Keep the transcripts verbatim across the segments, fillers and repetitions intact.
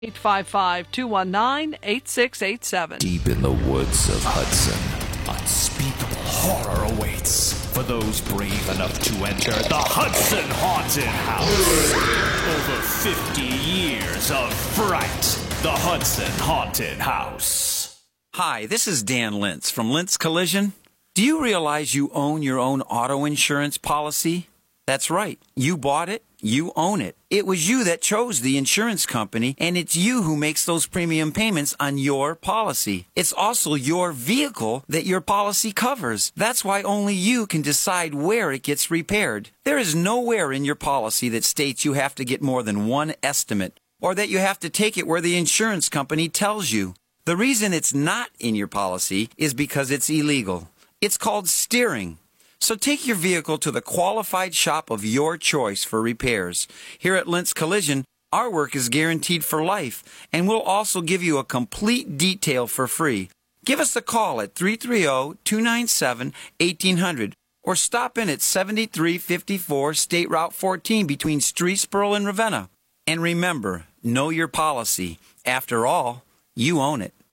eight five five, two one nine, eight six eight seven. Deep in the woods of Hudson, unspeakable horror awaits for those brave enough to enter the Hudson Haunted House. Over fifty years of fright. The Hudson Haunted House. Hi, this is Dan Lintz from Lintz Collision. Do you realize you own your own auto insurance policy? That's right. You bought it. You own it. It was you that chose the insurance company, and it's you who makes those premium payments on your policy. It's also your vehicle that your policy covers. That's why only you can decide where it gets repaired. There is nowhere in your policy that states you have to get more than one estimate, or that you have to take it where the insurance company tells you. The reason it's not in your policy is because it's illegal. It's called steering. So take your vehicle to the qualified shop of your choice for repairs. Here at Lintz Collision, our work is guaranteed for life, and we'll also give you a complete detail for free. Give us a call at three three zero, two nine seven, one eight zero zero or stop in at seventy-three fifty-four State Route fourteen between Streetsboro and Ravenna. And remember, know your policy. After all, you own it.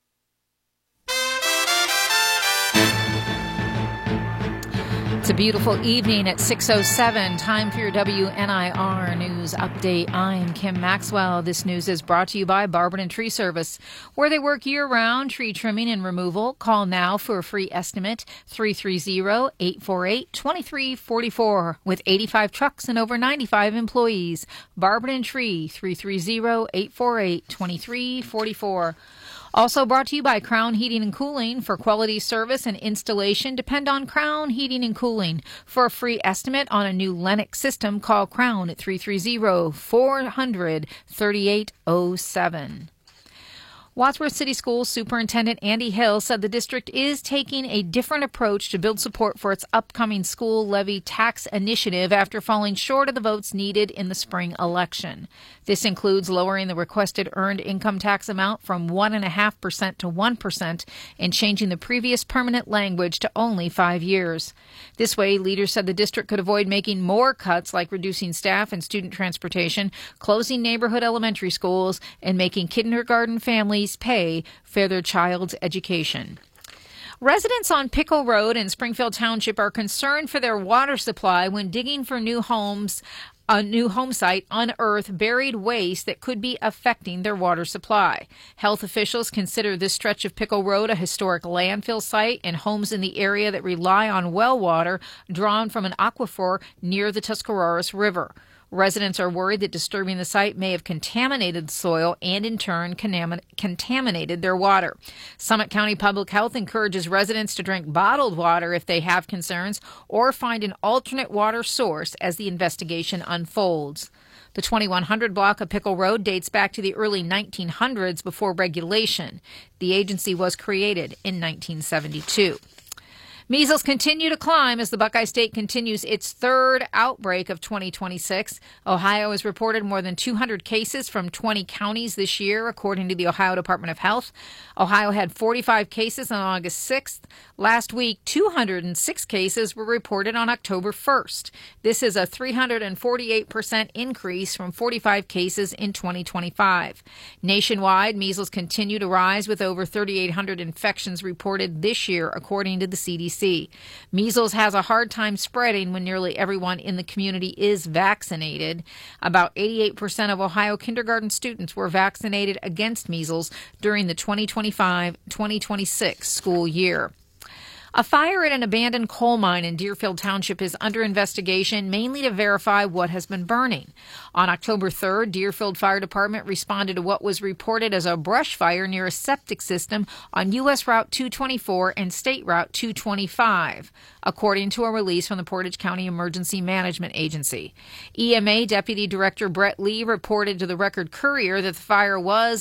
It's a beautiful evening at six oh seven. Time for your W N I R News Update. I'm Kim Maxwell. This news is brought to you by Barberton Tree Service, where they work year-round tree trimming and removal. Call now for a free estimate, three three zero, eight four eight, two three four four. With eighty-five trucks and over ninety-five employees, Barberton Tree, three three zero, eight four eight, two three four four. Also brought to you by Crown Heating and Cooling. For quality service and installation, depend on Crown Heating and Cooling. For a free estimate on a new Lennox system, call Crown at three three zero, four hundred, thirty-eight oh seven. Wadsworth City Schools Superintendent Andy Hill said the district is taking a different approach to build support for its upcoming school levy tax initiative after falling short of the votes needed in the spring election. This includes lowering the requested earned income tax amount from one point five percent to one percent and changing the previous permanent language to only five years. This way, leaders said the district could avoid making more cuts like reducing staff and student transportation, closing neighborhood elementary schools, and making kindergarten families pay for their child's education. Residents on Pickle Road in Springfield Township are concerned for their water supply when digging for new homes. A new home site unearthed buried waste that could be affecting their water supply. Health officials consider this stretch of Pickle Road a historic landfill site, and homes in the area that rely on well water drawn from an aquifer near the Tuscarawas River. Residents are worried that disturbing the site may have contaminated the soil and, in turn, contaminated their water. Summit County Public Health encourages residents to drink bottled water if they have concerns or find an alternate water source as the investigation unfolds. The twenty-one hundred block of Pickle Road dates back to the early nineteen hundreds before regulation. The agency was created in nineteen seventy-two. Measles continue to climb as the Buckeye State continues its third outbreak of twenty twenty-six. Ohio has reported more than two hundred cases from twenty counties this year, according to the Ohio Department of Health. Ohio had forty-five cases on August sixth. Last week, two hundred six cases were reported on October first. This is a three hundred forty-eight percent increase from forty-five cases in twenty twenty-five. Nationwide, measles continue to rise with over thirty-eight hundred infections reported this year, according to the C D C. Measles has a hard time spreading when nearly everyone in the community is vaccinated. About eighty-eight percent of Ohio kindergarten students were vaccinated against measles during the twenty twenty-five twenty twenty-six school year. A fire at an abandoned coal mine in Deerfield Township is under investigation, mainly to verify what has been burning. On October third, Deerfield Fire Department responded to what was reported as a brush fire near a septic system on U S Route two twenty-four and State Route two twenty-five, according to a release from the Portage County Emergency Management Agency. E M A Deputy Director Brett Lee reported to the Record Courier that the fire was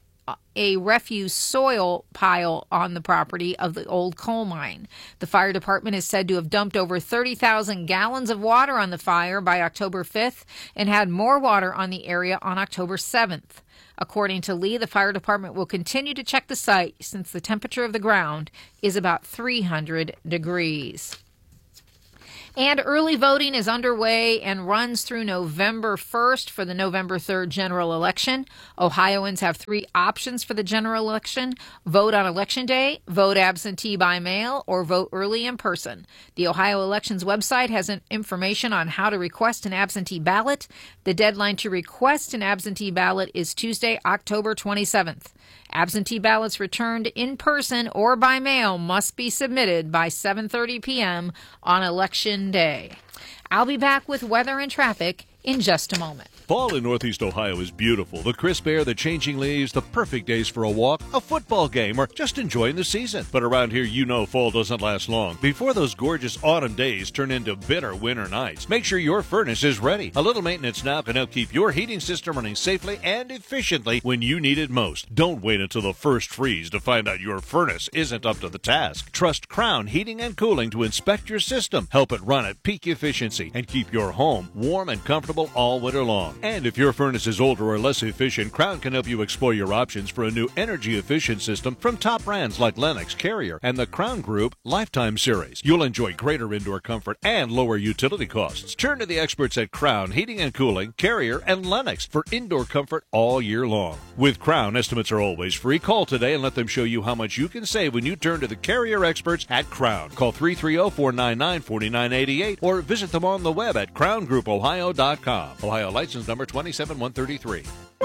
a refuse soil pile on the property of the old coal mine. The fire department is said to have dumped over thirty thousand gallons of water on the fire by October fifth and had more water on the area on October seventh. According to Lee, the fire department will continue to check the site since the temperature of the ground is about three hundred degrees. And early voting is underway and runs through November first for the November third general election. Ohioans have three options for the general election: vote on Election Day, vote absentee by mail, or vote early in person. The Ohio Elections website has information on how to request an absentee ballot. The deadline to request an absentee ballot is Tuesday, October twenty-seventh. Absentee ballots returned in person or by mail must be submitted by seven thirty p.m. on Election Day. I'll be back with weather and traffic in just a moment. Fall in Northeast Ohio is beautiful. The crisp air, the changing leaves, the perfect days for a walk, a football game, or just enjoying the season. But around here, you know fall doesn't last long. Before those gorgeous autumn days turn into bitter winter nights, make sure your furnace is ready. A little maintenance now can help keep your heating system running safely and efficiently when you need it most. Don't wait until the first freeze to find out your furnace isn't up to the task. Trust Crown Heating and Cooling to inspect your system, help it run at peak efficiency, and keep your home warm and comfortable all winter long. And if your furnace is older or less efficient, Crown can help you explore your options for a new energy-efficient system from top brands like Lennox, Carrier, and the Crown Group Lifetime Series. You'll enjoy greater indoor comfort and lower utility costs. Turn to the experts at Crown Heating and Cooling, Carrier, and Lennox for indoor comfort all year long. With Crown, estimates are always free. Call today and let them show you how much you can save when you turn to the Carrier experts at Crown. Call three three zero, four nine nine, four nine eight eight or visit them on the web at crown group ohio dot com. Ohio license number twenty-seven one thirty-three.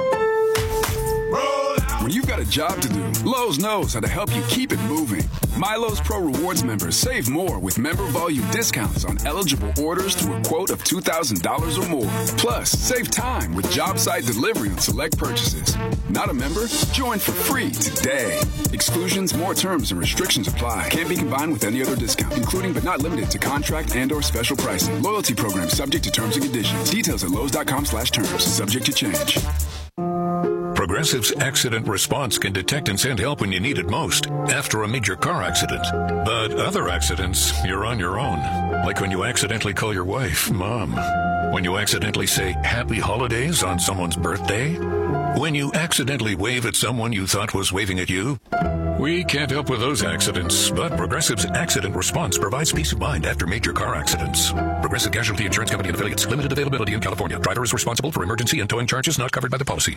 When you've got a job to do, Lowe's knows how to help you keep it moving. MyLowe's Pro Rewards members save more with member volume discounts on eligible orders through a quote of two thousand dollars or more. Plus, save time with job site delivery on select purchases. Not a member? Join for free today. Exclusions, more terms, and restrictions apply. Can't be combined with any other discount, including but not limited to contract and or special pricing. Loyalty program subject to terms and conditions. Details at lowes dot com slash terms. Subject to change. Progressive's Accident Response can detect and send help when you need it most, after a major car accident. But other accidents, you're on your own. Like when you accidentally call your wife Mom. When you accidentally say Happy Holidays on someone's birthday. When you accidentally wave at someone you thought was waving at you. We can't help with those accidents, but Progressive's Accident Response provides peace of mind after major car accidents. Progressive Casualty Insurance Company and Affiliates. Limited availability in California. Driver is responsible for emergency and towing charges not covered by the policy.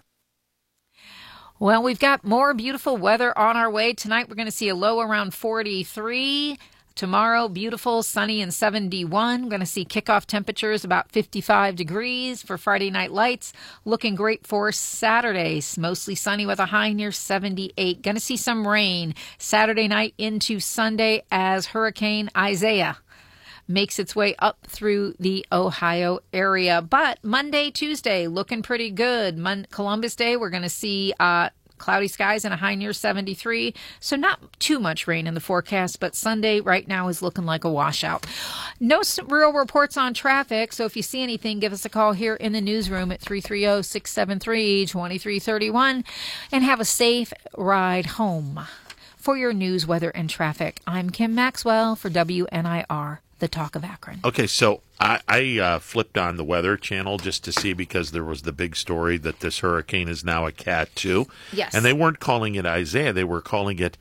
Well, we've got more beautiful weather on our way. Tonight, we're going to see a low around forty-three. Tomorrow, beautiful, sunny and seventy-one. We're going to see kickoff temperatures about fifty-five degrees for Friday Night Lights. Looking great for Saturday. Mostly sunny with a high near seventy-eight. Going to see some rain Saturday night into Sunday as Hurricane Isaiah makes its way up through the Ohio area. But Monday, Tuesday, looking pretty good. Mon- Columbus Day, we're going to see uh, cloudy skies and a high near seventy-three. So not too much rain in the forecast, but Sunday right now is looking like a washout. No real reports on traffic, so if you see anything, give us a call here in the newsroom at three three zero, six seven three, two three three one and have a safe ride home. For your news, weather, and traffic, I'm Kim Maxwell for W N I R. The Talk of Akron. Okay, so I, I uh, flipped on the Weather Channel just to see because there was the big story that this hurricane is now a Cat two. Yes. And they weren't calling it Isaiah, they were calling it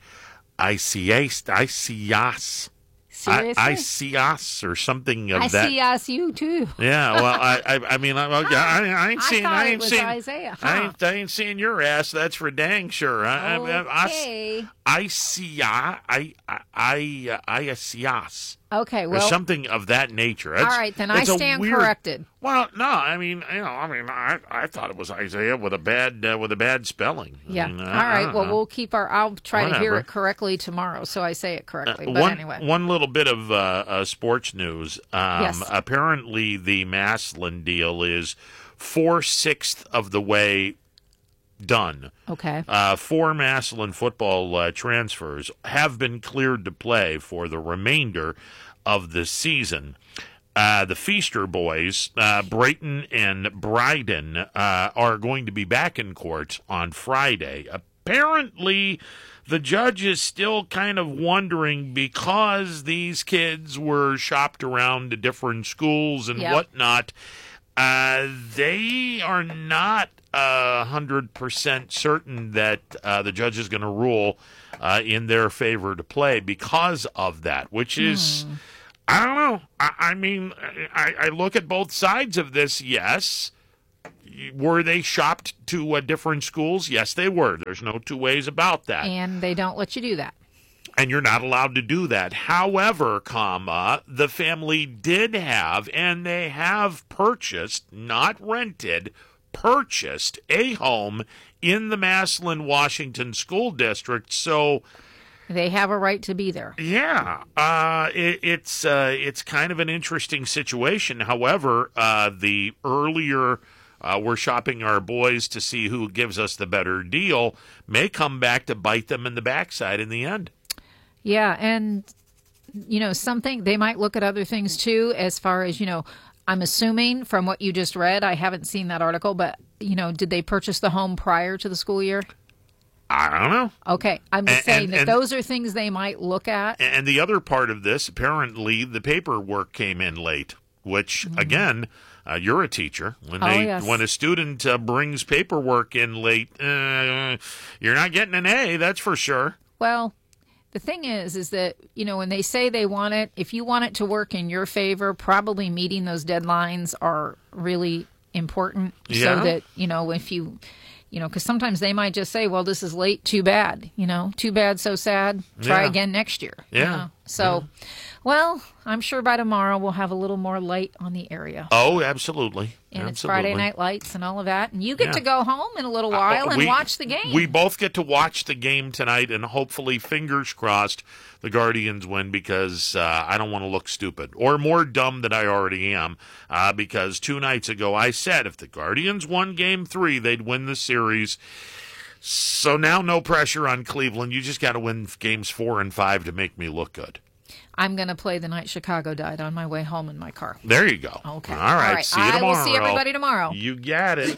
Isaias. Isaias. Seriously? I, I see us or something of I that. I see us, you too. Yeah, well, I, I, I mean, I, I, I ain't I seeing, thought I it ain't was seeing, Isaiah, huh? I ain't, I ain't seeing your ass. That's for dang sure. I, Okay. I, I, I see, I, I, I, I see us. Okay, Or well, something of that nature. all It's- right, then I it's a stand weird- corrected. Well, no, I mean, you know, I mean, I, I thought it was Isaiah with a bad uh, with a bad spelling. I Yeah. mean, All I- I right. don't Well, know. we'll keep our. I'll try to hear Whatever. it correctly tomorrow, so I say it correctly. Uh, but one, anyway, one little bit of uh, uh, sports news. Um, Yes. Apparently, the Maslin deal is four sixths of the way done. okay. Uh, four Maslin football uh, transfers have been cleared to play for the remainder of the season. Uh, the Feaster boys, uh, Brayton and Bryden, uh, are going to be back in court on Friday. Apparently, the judge is still kind of wondering because these kids were shopped around to different schools and Yep. whatnot. Uh, they are not a hundred percent certain that uh, the judge is going to rule uh, in their favor to play because of that, which is I don't know. I, I mean, I, I look at both sides of this. Yes. Were they shopped to uh, different schools? Yes, they were. There's no two ways about that. And they don't let you do that. And you're not allowed to do that. However, comma, the family did have, and they have purchased, not rented, purchased a home in the Massillon, Washington School District. So they have a right to be there. Yeah, uh, it, it's uh, it's kind of an interesting situation. However, uh, the earlier uh, we're shopping our boys to see who gives us the better deal may come back to bite them in the backside in the end. Yeah, and, you know, something, they might look at other things too, as far as, you know, I'm assuming from what you just read, I haven't seen that article, but, you know, did they purchase the home prior to the school year? I don't know. Okay, I'm just And- saying and- that and- those are things they might look at. And the other part of this, apparently, the paperwork came in late, which, again, uh, you're a teacher. When Oh, they, yes. when a student uh, brings paperwork in late, uh, you're not getting an A, that's for sure. Well, the thing is, is that, you know, when they say they want it, if you want it to work in your favor, probably meeting those deadlines are really important. Yeah. So that, you know, if you, you know, because sometimes they might just say, well, this is late, too bad, you know, too bad, so sad, try Yeah. again next year. you Yeah. know. So, well, I'm sure by tomorrow we'll have a little more light on the area. Oh, absolutely. And it's Absolutely. Friday Night Lights and all of that. And you get Yeah. to go home in a little while Uh, and we- watch the game. We both get to watch the game tonight, and hopefully, fingers crossed, the Guardians win because uh, I don't want to look stupid or more dumb than I already am. Uh, because two nights ago I said if the Guardians won Game Three, they'd win the series. So now, no pressure on Cleveland. You just got to win games four and five to make me look good. I'm going to play The Night Chicago Died on my way home in my car. There you go. Okay. All right. All right. See you I will tomorrow. see everybody tomorrow. You got it.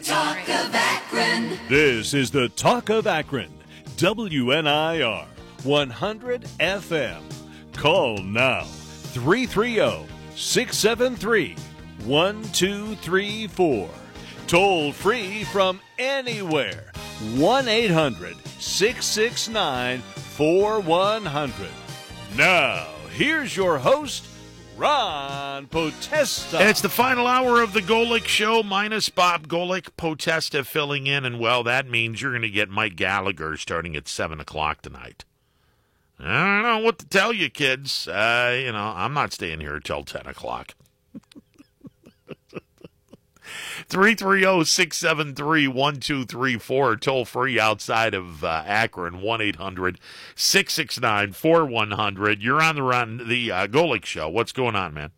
This is the Talk of Akron, W N I R one hundred F M. Call now, three three zero, six seven three, one two three four. Toll free from anywhere, one eight hundred, six six nine, four one zero zero. Now, here's your host, Ron Potesta. And it's the final hour of the Golick Show, minus Bob Golick, Potesta filling in, and, well, that means you're going to get Mike Gallagher starting at seven o'clock tonight. I don't know what to tell you, kids. Uh, you know, I'm not staying here till ten o'clock. three three zero, six seven three, one two three four, toll free outside of uh, Akron, one eight hundred, six six nine, four one zero zero. You're on the run, the uh, Golick Show. What's going on, man?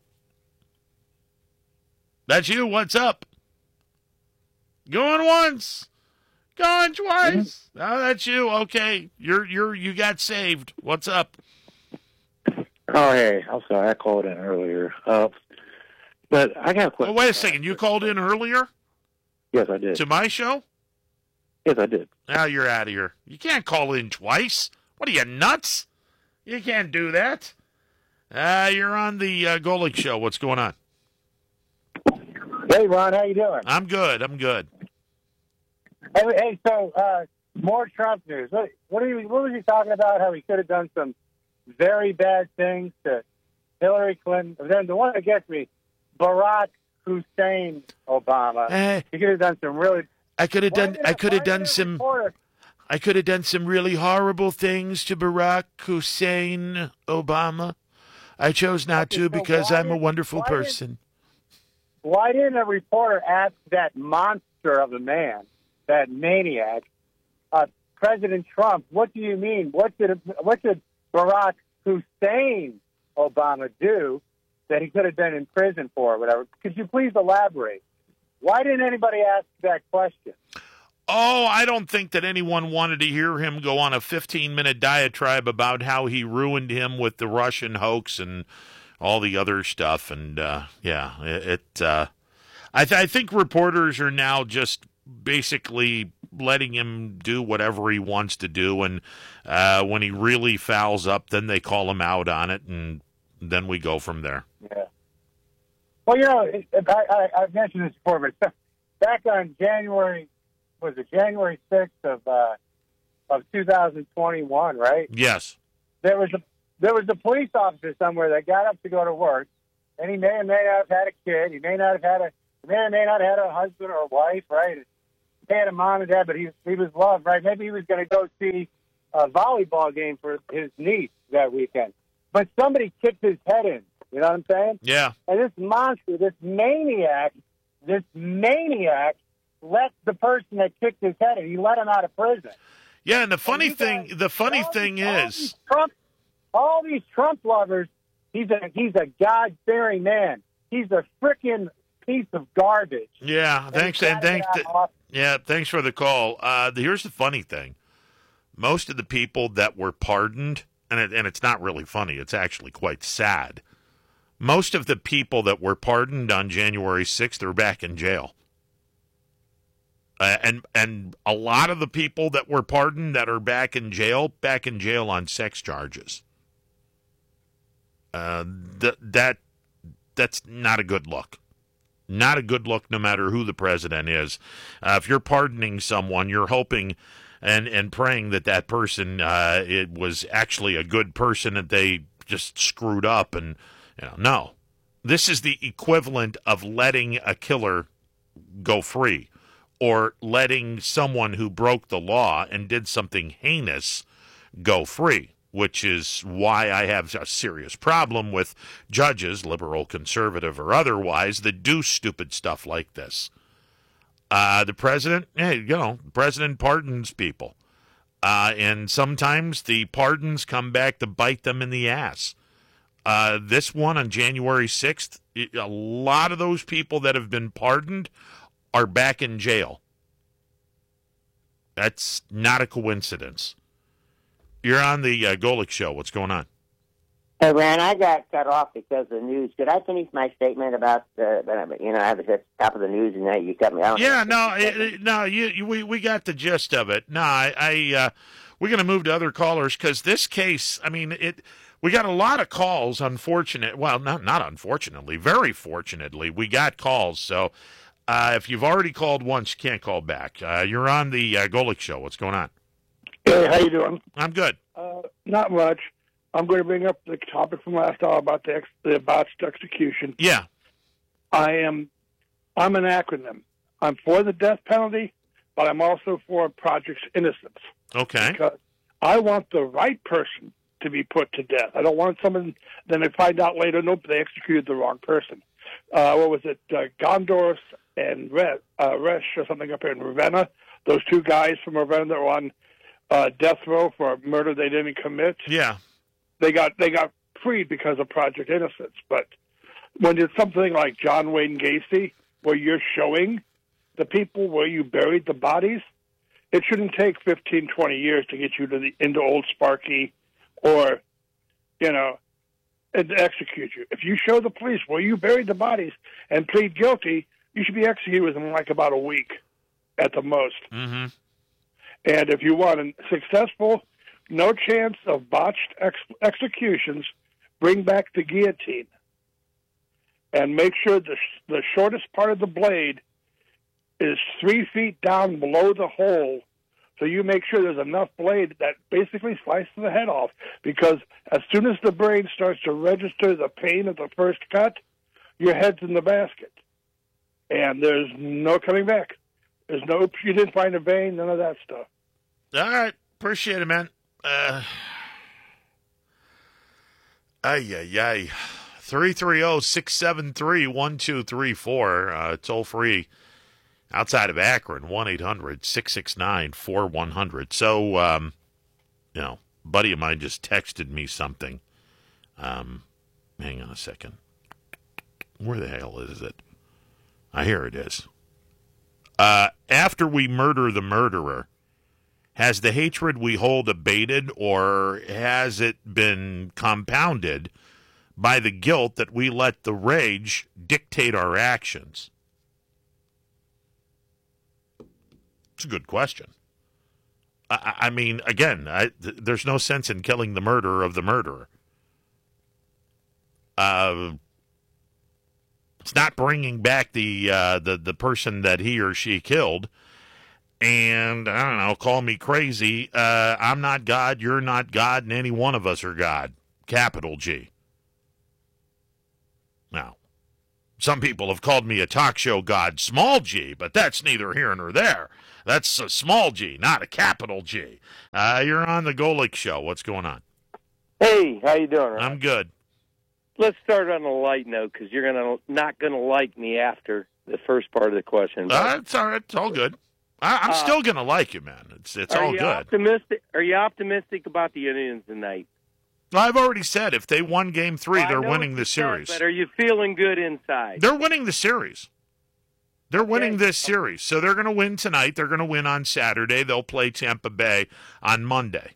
That's you. What's up? Going once, going twice. Oh, that's you. Okay, you're you're you got saved. What's up? Oh, hey, I'm sorry. I called in earlier. Uh, but I got a Oh, question. wait a second. You called in earlier Yes, I did. to my show? Yes, I did. Now you're out of here. You can't call in twice. What are you, nuts? You can't do that. Uh, you're on the uh, Golick Show. What's going on? Hey, Ron, how you doing? I'm good. I'm good. Hey, hey so uh, more Trump news. What, what, are you, what was he talking about? How he could have done some very bad things to Hillary Clinton. Then the one that gets me, Barack Hussein Obama. Hey. He could have done some really. I could have Why done. did- I could have why done did a some. reporter- I could have done some really horrible things to Barack Hussein Obama. I chose not Okay, to so because why I'm a did- wonderful why did- person. Why didn't a reporter ask that monster of a man, that maniac, uh, President Trump, what do you mean? What did what did Barack Hussein Obama do that he could have been in prison for or whatever? Could you please elaborate? Why didn't anybody ask that question? Oh, I don't think that anyone wanted to hear him go on a fifteen-minute diatribe about how he ruined him with the Russian hoax and all the other stuff. And, uh, yeah, it, it uh, I, th- I think reporters are now just basically letting him do whatever he wants to do. And uh, when he really fouls up, then they call him out on it, and then we go from there. Yeah. Well, you know, it, I, I, I've mentioned this before, but back on January, was it January sixth of uh, of two thousand twenty-one, right? Yes. There was a there was a police officer somewhere that got up to go to work, and he may or may not have had a kid. He may not have had a, he may or may not have had a husband or a wife, right? He had a mom and dad, but he, he was loved, right? Maybe he was going to go see a volleyball game for his niece that weekend. But somebody kicked his head in. You know what I'm saying? Yeah. And this monster, this maniac, this maniac let the person that kicked his head in, he let him out of prison. Yeah, and the funny and thing, guys, the funny all thing these, all is, these Trump, all these Trump lovers, he's a he's a God-fearing man. He's a freaking piece of garbage. yeah, And thanks, he's and gotta thanks, get out of office. yeah, thanks for the call. Uh, the, here's the funny thing: most of the people that were pardoned, and it, and it's not really funny; it's actually quite sad. Most of the people that were pardoned on January sixth are back in jail. Uh, and and a lot of the people that were pardoned that are back in jail, back in jail on sex charges. Uh, th- that that's not a good look. Not a good look, no matter who the president is. Uh, if you're pardoning someone, you're hoping and and praying that that person uh, it was actually a good person that they just screwed up. And you know, no, this is the equivalent of letting a killer go free, or letting someone who broke the law and did something heinous go free, which is why I have a serious problem with judges, liberal, conservative, or otherwise, that do stupid stuff like this. Uh, the president, hey, you know, the president pardons people. Uh, and sometimes the pardons come back to bite them in the ass. Uh, this one on January sixth, a lot of those people that have been pardoned are back in jail. That's not a coincidence. You're on the uh, Golick Show. What's going on? Hey, Ran, I got cut off because of the news. Could I finish my statement about the, you know, I was at the top of the news and now you cut me out? Yeah, no, it, no, you, you, we we got the gist of it. No, I, I uh, we're going to move to other callers because this case, I mean, it. We got a lot of calls. Unfortunate, well, not not unfortunately, very fortunately, we got calls. So uh, if you've already called once, you can't call back. Uh, you're on the uh, Golick Show. What's going on? Hey, how you doing? I'm good. Uh, not much. I'm going to bring up the topic from last hour about the, ex- the botched execution. Yeah. I am, I'm an acronym. I'm for the death penalty, but I'm also for Project Innocence. Okay. Because I want the right person to be put to death. I don't want someone, then they find out later, nope, they executed the wrong person. Uh, what was it? Uh, Gondorf and Re- uh, Resch or something up here in Ravenna. Those two guys from Ravenna that were on uh, death row for a murder they didn't commit. Yeah. They got they got freed because of Project Innocence. But when it's something like John Wayne Gacy, where you're showing the people where you buried the bodies, it shouldn't take fifteen, twenty years to get you to the into Old Sparky or, you know, and execute you. If you show the police where you buried the bodies and plead guilty, you should be executed within like about a week at the most. Mm-hmm. And if you want a successful, no chance of botched ex- executions, bring back the guillotine. And make sure the, the shortest part of the blade is three feet down below the hole, so you make sure there's enough blade that basically slices the head off. Because as soon as the brain starts to register the pain of the first cut, your head's in the basket. And there's no coming back. There's no, you didn't find a vein, none of that stuff. All right. Appreciate it, man. Uh, ay, ay, ay. three three zero, six seven three, one two three four. Uh, toll free outside of Akron, one eight hundred, six six nine, four one zero zero. So, um, you know, a buddy of mine just texted me something. Um, hang on a second. Where the hell is it? Ah, here it is. Uh, after we murder the murderer, has the hatred we hold abated, or has it been compounded by the guilt that we let the rage dictate our actions? It's a good question. I, I mean, again, I, th- there's no sense in killing the murderer of the murderer. Uh, it's not bringing back the uh, the the person that he or she killed. And, I don't know, call me crazy. Uh, I'm not God, you're not God, and any one of us are God. capital G. Now, some people have called me a talk show god, small G, but that's neither here nor there. That's a small G, not a capital G. Uh, you're on the Golick Show. What's going on? Hey, how you doing? Ryan? I'm good. Let's start on a light note because you're gonna not going to like me after the first part of the question. Uh, it's all right. It's all good. I, I'm Uh, still going to like you, man. It's it's are all you good. Optimistic? Are you optimistic about the Indians tonight? I've already said if they won Game Three, I they're know winning what the you said, series. but are you feeling good inside? They're winning the series. They're winning Okay. this series, so they're going to win tonight. They're going to win on Saturday. They'll play Tampa Bay on Monday.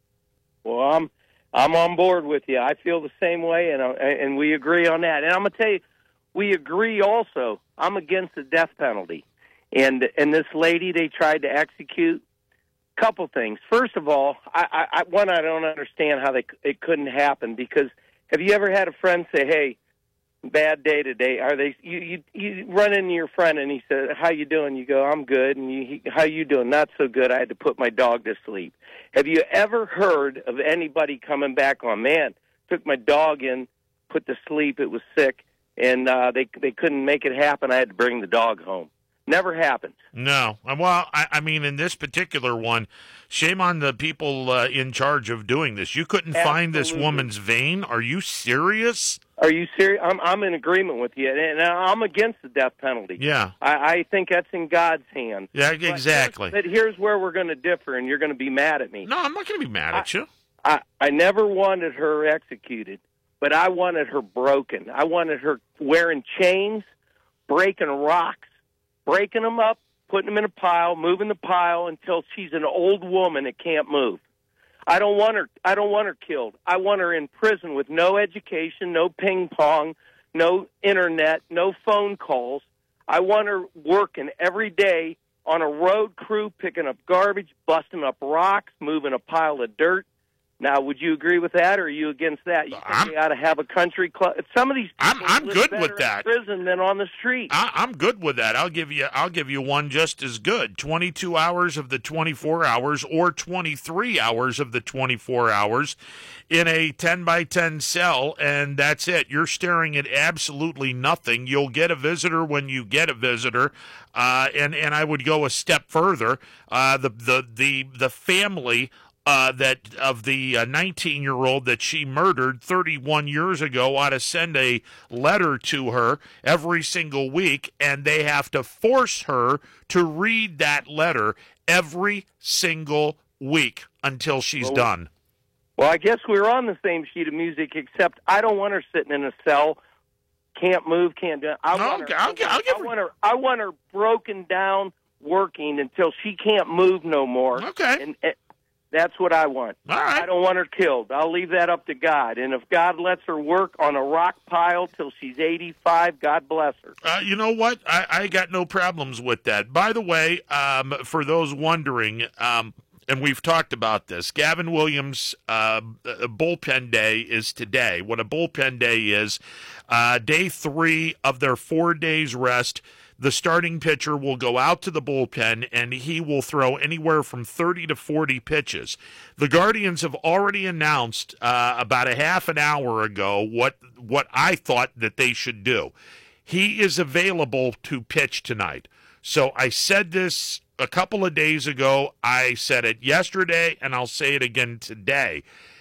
Well, I'm I'm on board with you. I feel the same way, and I, and we agree on that. And I'm gonna tell you, we agree also. I'm against the death penalty, and and this lady they tried to execute. Couple things. First of all, I, I one I don't understand how they it couldn't happen because have you ever had a friend say, "Hey, bad day today"? Are they you you, you run into your friend and he said, "How you doing?" You go, "I'm good." And you, he, "How you doing?" "Not so good. I had to put my dog to sleep." Have you ever heard of anybody coming back on, "Man, took my dog in, put to sleep. It was sick, and uh, they they couldn't make it happen. I had to bring the dog home." Never happened. No. Well, I, I mean, in this particular one, shame on the people uh, in charge of doing this. You couldn't find this Absolutely. woman's vein? Are you serious? Are you serious? I'm I'm in agreement with you, and I'm against the death penalty. Yeah. I, I think that's in God's hands. Yeah, But exactly. here's, but here's where we're going to differ, and you're going to be mad at me. No, I'm not going to be mad at you. I, I never wanted her executed, but I wanted her broken. I wanted her wearing chains, breaking rocks, breaking them up, putting them in a pile, moving the pile until she's an old woman that can't move. I don't want her. I don't want her killed. I want her in prison with no education, no ping pong, no internet, no phone calls. I want her working every day on a road crew, picking up garbage, busting up rocks, moving a pile of dirt. Now, would you agree with that, or are you against that? You think they ought to have a country club? Some of these people I'm, I'm live good better with in that. prison than on the street. I, I'm good with that. I'll give you. I'll give you one just as good. Twenty-two hours of the twenty-four hours, or twenty-three hours of the twenty-four hours, in a ten by ten cell, and that's it. You're staring at absolutely nothing. You'll get a visitor when you get a visitor, uh, and and I would go a step further. Uh, the the the the family. Uh, that of the nineteen-year-old that she murdered thirty-one years ago ought to send a letter to her every single week, and they have to force her to read that letter every single week until she's Well, done. Well, I guess we're on the same sheet of music, except I don't want her sitting in a cell, can't move, can't do. I No, want her. I'll, I'll give I her. want her. I want her broken down, working until she can't move no more. Okay. And, and that's what I want. All right. I don't want her killed. I'll leave that up to God. And if God lets her work on a rock pile till she's eighty-five, God bless her. Uh, you know what? I, I got no problems with that. By the way, um, for those wondering, um, and we've talked about this, Gavin Williams' uh, bullpen day is today. What a bullpen day is, uh, day three of their four days rest. The starting pitcher will go out to the bullpen, and he will throw anywhere from thirty to forty pitches. The Guardians have already announced uh, about a half an hour ago what what I thought that they should do. He is available to pitch tonight. So I said this a couple of days ago. I said it yesterday, and I'll say it again today.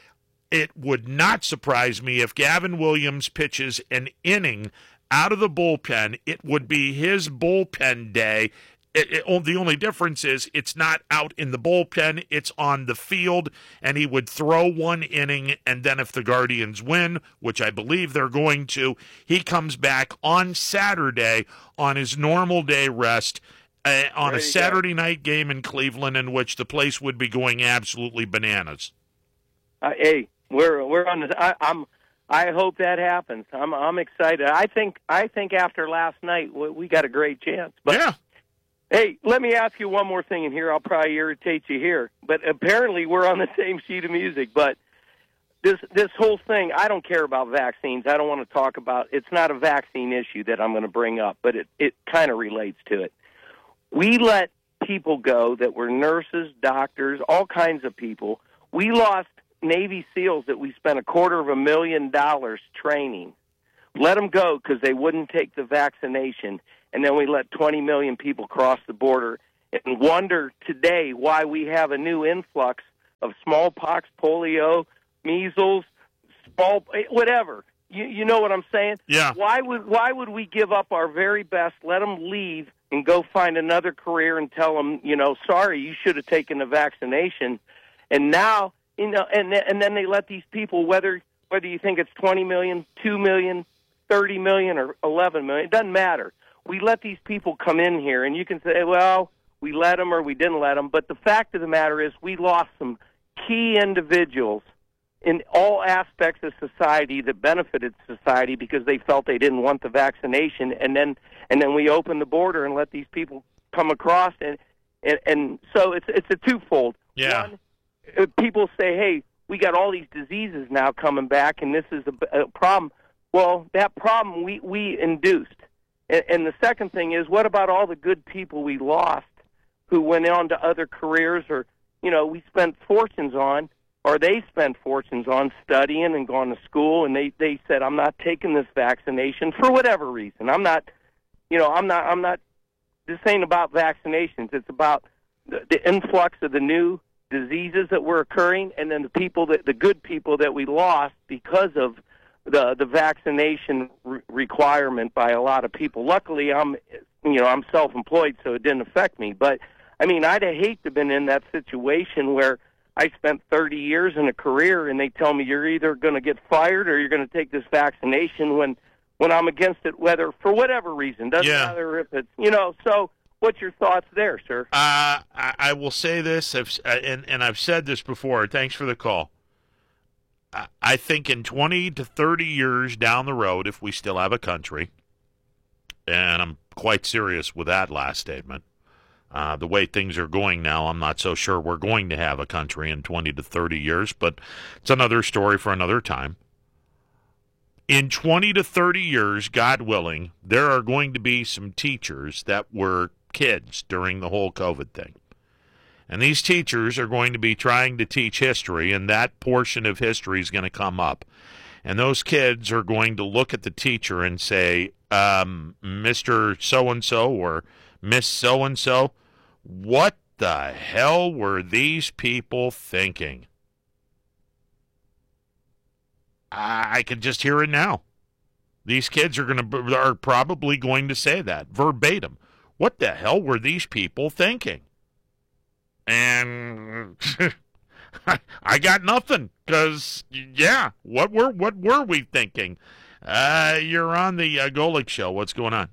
It would not surprise me if Gavin Williams pitches an inning out of the bullpen. It would be his bullpen day. It, it, the only difference is it's not out in the bullpen, it's on the field, and he would throw one inning, and then if the Guardians win, which I believe they're going to, he comes back on Saturday on his normal day rest uh, on There a you Saturday night game in Cleveland in which the place would be going absolutely bananas. Uh, hey, we're we're on the. I, I'm. I hope that happens. I'm I'm excited. I think I think after last night we, we got a great chance. But yeah. Hey, let me ask you one more thing in here. I'll probably irritate you here, but apparently we're on the same sheet of music. But this this whole thing, I don't care about vaccines. I don't want to talk about. It's not a vaccine issue that I'm going to bring up, but it it kind of relates to it. We let people go that were nurses, doctors, all kinds of people. We lost Navy SEALs that we spent a quarter of a million dollars training, let them go because they wouldn't take the vaccination, and then we let twenty million people cross the border and wonder today why we have a new influx of smallpox, polio, measles, small, whatever. You, you know what I'm saying? Yeah. Why would why would we give up our very best, let them leave, and go find another career and tell them, you know, sorry, you should have taken the vaccination, and now, you know, and and then they let these people, whether whether you think it's twenty million, two million, thirty million, or eleven million, it doesn't matter. We let these people come in here, and you can say, well, we let them or we didn't let them, but the fact of the matter is we lost some key individuals in all aspects of society that benefited society because they felt they didn't want the vaccination, and then and then we opened the border and let these people come across, and and, and so it's it's a twofold. Yeah. One, uh, people say, hey, we got all these diseases now coming back, and this is a, a problem. Well, that problem we we induced, and, and the second thing is, what about all the good people we lost who went on to other careers, or you know, we spent fortunes on, or they spent fortunes on studying and going to school, and they, they said, I'm not taking this vaccination for whatever reason. I'm not, you know, I'm not, I'm not, this ain't about vaccinations. It's about the, the influx of the new diseases that were occurring, and then the people that, the good people that we lost because of the, the vaccination re- requirement by a lot of people. Luckily, I'm, you know, I'm self-employed, so it didn't affect me. But, I mean, I'd have hate to have been in that situation where I spent thirty years in a career, and they tell me you're either going to get fired or you're going to take this vaccination when when I'm against it, whether for whatever reason. Doesn't Yeah. matter if it's, you know, so what's your thoughts there, sir? Uh, I, I will say this, I've, and, and I've said this before. Thanks for the call. I, I think in twenty to thirty years down the road, if we still have a country, and I'm quite serious with that last statement, Uh, the way things are going now, I'm not so sure we're going to have a country in twenty to thirty years, but it's another story for another time. In twenty to thirty years, God willing, there are going to be some teachers that were kids during the whole COVID thing. And these teachers are going to be trying to teach history, and that portion of history is going to come up. And those kids are going to look at the teacher and say, um, Mister So-and-so or Miss So-and-so, what the hell were these people thinking? I, I can just hear it now. These kids are going to are probably going to say that verbatim. What the hell were these people thinking? And I, I got nothing because yeah, what were what were we thinking? Uh, you're on the uh, Golick Show. What's going on?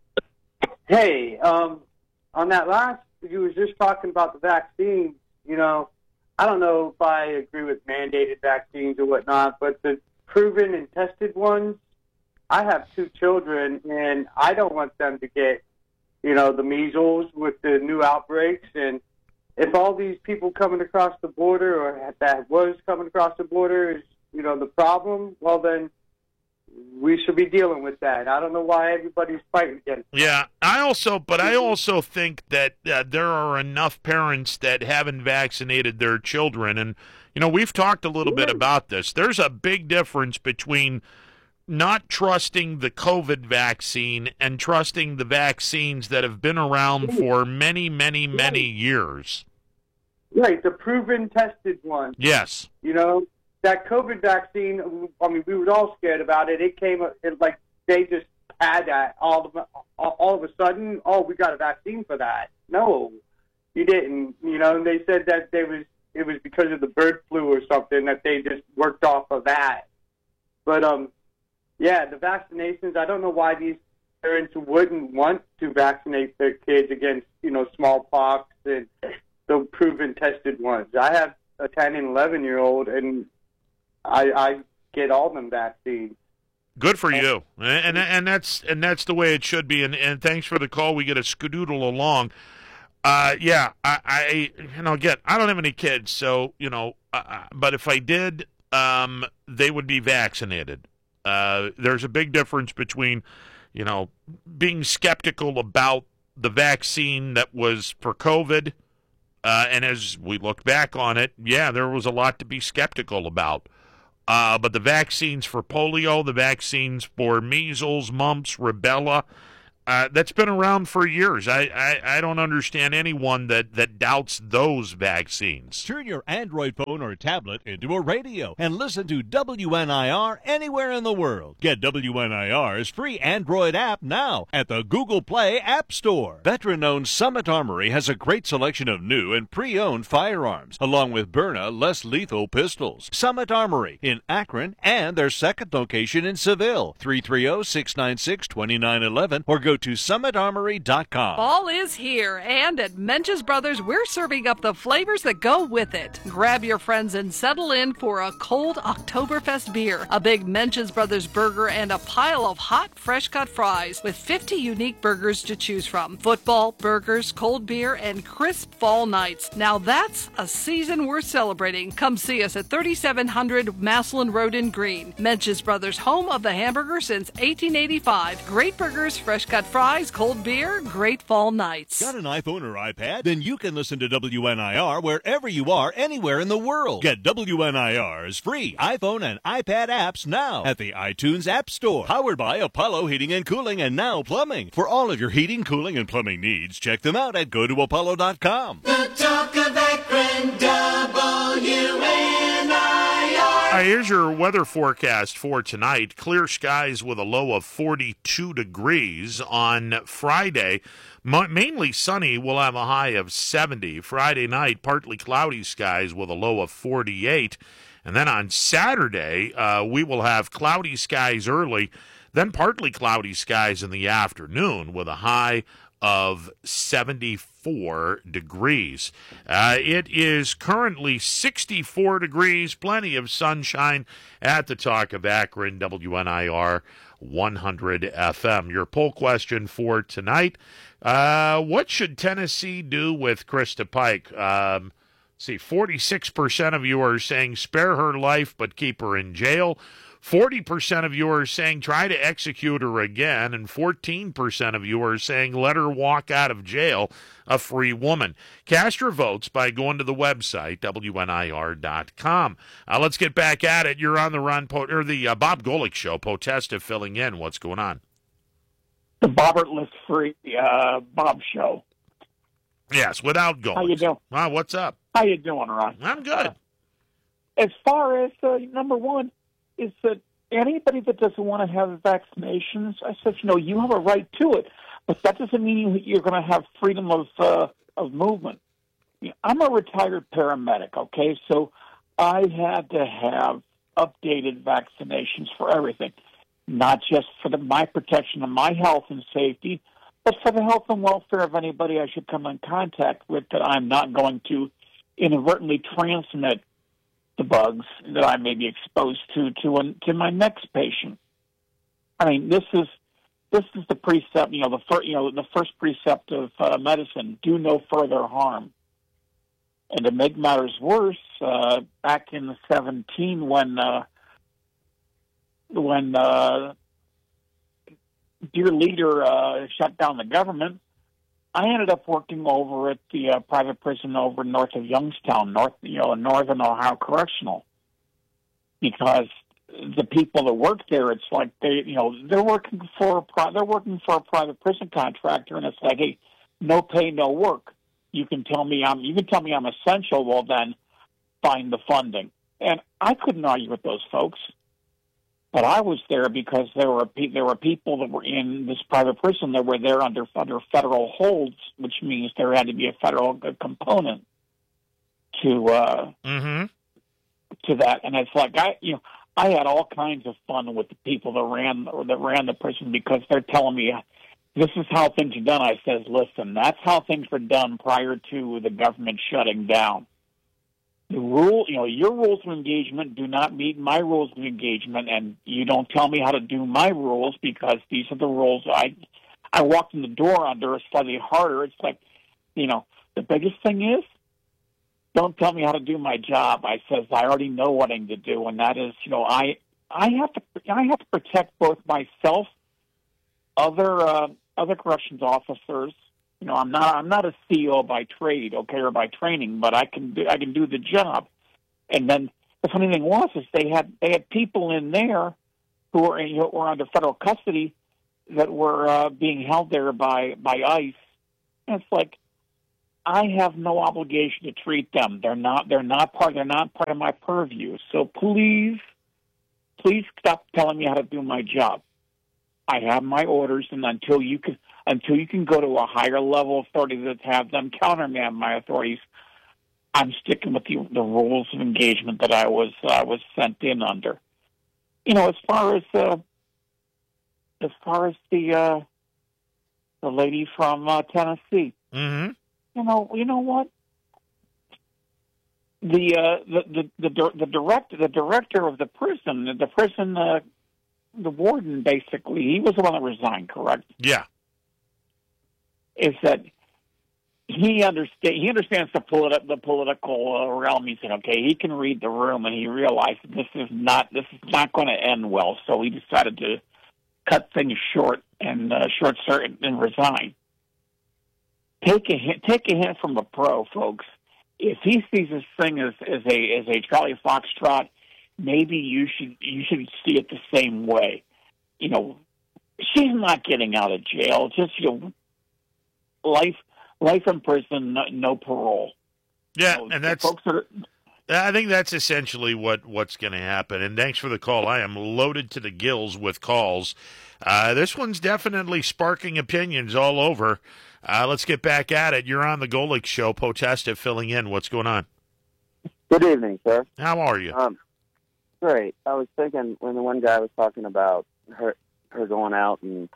Hey, um, on that last, you was just talking about the vaccine. You know, I don't know if I agree with mandated vaccines or whatnot, but the proven and tested ones, I have two children, and I don't want them to get, you know, the measles with the new outbreaks. And if all these people coming across the border, or that was coming across the border, is, you know, the problem, well, then we should be dealing with that. I don't know why everybody's fighting against it. Yeah, I also, but I also think that uh, there are enough parents that haven't vaccinated their children. And, you know, we've talked a little bit about this. There's a big difference between not trusting the COVID vaccine and trusting the vaccines that have been around for many, many, many years. Right, the proven, tested ones. Yes. You know, that COVID vaccine, I mean, we were all scared about it. It came, it, like, they just had that all of, all of a sudden, oh, we got a vaccine for that. No, you didn't. You know, and they said that they was it was because of the bird flu or something that they just worked off of that. But, um, yeah, the vaccinations, I don't know why these parents wouldn't want to vaccinate their kids against, you know, smallpox and the proven tested ones. I have a ten and eleven-year-old, and I, I get all them vaccines. Good for you, and and that's and that's the way it should be. And, and thanks for the call. We get a skedoodle along. Uh, yeah, I, I you know again I don't have any kids, so you know, uh, but if I did, um, they would be vaccinated. Uh, there's a big difference between, you know, being skeptical about the vaccine that was for COVID Uh, and as we look back on it, yeah, there was a lot to be skeptical about. Uh, but the vaccines for polio, the vaccines for measles, mumps, rubella, uh, that's been around for years. I, I, I don't understand anyone that, that doubts those vaccines. Turn your Android phone or tablet into a radio and listen to W N I R anywhere in the world. Get W N I R's free Android app now at the Google Play App Store. Veteran-owned Summit Armory has a great selection of new and pre-owned firearms, along with Byrna less lethal pistols. Summit Armory in Akron and their second location in Seville, three three zero, six nine six, two nine one one, or go to summit armory dot com. Fall is here, and at Mench's Brothers, we're serving up the flavors that go with it. Grab your friends and settle in for a cold Oktoberfest beer, a big Mench's Brothers burger, and a pile of hot, fresh-cut fries with fifty unique burgers to choose from. Football, burgers, cold beer, and crisp fall nights. Now that's a season worth celebrating. Come see us at thirty-seven hundred Maslin Road in Green. Mench's Brothers, home of the hamburger since eighteen eighty-five. Great burgers, fresh-cut fries, cold beer, great fall nights. Got an iPhone or iPad? Then you can listen to W N I R wherever you are, anywhere in the world. Get W N I R's free iPhone and iPad apps now at the iTunes App Store. Powered by Apollo Heating and Cooling and Now Plumbing. For all of your heating, cooling, and plumbing needs, check them out at go to apollo dot com. The talk of Akron, W N I R. Uh, here's your weather forecast for tonight. Clear skies with a low of forty-two degrees. On Friday, mo- mainly sunny. We'll have a high of seventy. Friday night, partly cloudy skies with a low of forty-eight. And then on Saturday, uh, we will have cloudy skies early, then partly cloudy skies in the afternoon with a high of seventy-four degrees. Uh, it is currently sixty-four degrees, plenty of sunshine at the Talk of Akron, W N I R one hundred F M. Your poll question for tonight, uh, what should Tennessee do with Krista Pike? Um, see, forty-six percent of you are saying spare her life but keep her in jail. forty percent of you are saying try to execute her again, and fourteen percent of you are saying let her walk out of jail a free woman. Cast your votes by going to the website, W N I R dot com. Uh, let's get back at it. You're on the Ron po- or the uh, Bob Golick Show. Potesta filling in. What's going on? The Bobbertless Free uh, Bob Show. Yes, without going. How you doing? Wow, what's up? How you doing, Ron? I'm good. Uh, as far as, uh, number one, is that anybody that doesn't want to have vaccinations, I said, you know, you have a right to it, but that doesn't mean you're going to have freedom of uh, of movement. You know, I'm a retired paramedic, okay, so I had to have updated vaccinations for everything, not just for the, my protection of my health and safety, but for the health and welfare of anybody I should come in contact with that I'm not going to inadvertently transmit the bugs that I may be exposed to to an, to my next patient. I mean, this is this is the precept. You know, the first you know the first precept of uh, medicine: do no further harm. And to make matters worse, uh, back in seventeen, when uh, when uh, dear leader uh, shut down the government, I ended up working over at the uh, private prison over north of Youngstown, north, you know, Northern Ohio Correctional, because the people that work there, it's like they, you know, they're working for a pri- they're working for a private prison contractor, and it's like, hey, no pay, no work. You can tell me I'm, you can tell me I'm essential. Well, then find the funding, and I couldn't argue with those folks. But I was there because there were there were people that were in this private prison that were there under under federal holds, which means there had to be a federal component to uh, mm-hmm. to that. And it's like I you know I had all kinds of fun with the people that ran or that ran the prison because they're telling me this is how things are done. I says, listen, that's how things were done prior to the government shutting down. The rule, you know, your rules of engagement do not meet my rules of engagement, and you don't tell me how to do my rules because these are the rules I I walked in the door under slightly harder. It's like, you know, the biggest thing is don't tell me how to do my job. I says I already know what I need to do, and that is, you know, I I have to I have to protect both myself, other uh, other corrections officers, You know, I'm not I'm not a C E O by trade, okay, or by training, but I can do, I can do the job. And then the funny thing was is they had they had people in there who were in, who were under federal custody that were uh, being held there by by ICE. And it's like, I have no obligation to treat them. They're not they're not part they're not part of my purview. So please, please stop telling me how to do my job. I have my orders, and until you can until you can go to a higher level authority that have them countermand my authorities, I'm sticking with the, the rules of engagement that I was I was sent in under. You know, as far as uh, as far as the uh, the lady from uh, Tennessee, mm-hmm. you know, you know what? The uh, the the the, the director the director of the prison, the prison, uh, the warden, basically, he was the one that resigned. Correct? Yeah. Is that he understand? He understands the politi- the political uh, realm. He said, okay, he can read the room, and he realized that this is not this is not going to end well. So he decided to cut things short and uh, short circuit and resign. Take a hint, take a hint from a pro, folks. If he sees this thing as, as a as a Charlie Foxtrot, maybe you should you should see it the same way. You know, she's not getting out of jail. Just, you know, life life in prison, no, no parole. Yeah, you know, and that's. Folks are, I think that's essentially what, what's going to happen. And thanks for the call. I am loaded to the gills with calls. Uh, this one's definitely sparking opinions all over. Uh, let's get back at it. You're on the Golick Show. Potesta filling in. What's going on? Good evening, sir. How are you? Um, great. I was thinking when the one guy was talking about her, her going out and,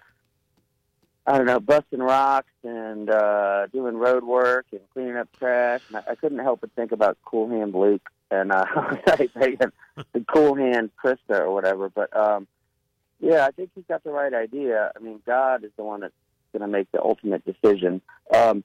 I don't know, busting rocks and uh, doing road work and cleaning up trash. And I, I couldn't help but think about Cool Hand Luke and uh, the Cool Hand Krista or whatever. But, um, yeah, I think he's got the right idea. I mean, God is the one that's going to make the ultimate decision. Um,